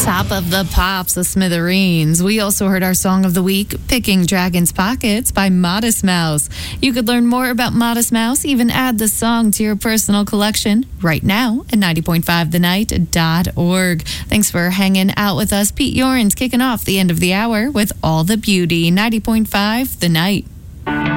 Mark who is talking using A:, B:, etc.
A: Top of the Pops, the Smithereens. We also heard our song of the week, Picking Dragon's Pockets by Modest Mouse. You could learn more about Modest Mouse, even add the song to your personal collection right now at 90.5thenight.org. Thanks for hanging out with us. Pete Yorins kicking off the end of the hour with All the Beauty, 90.5 The Night.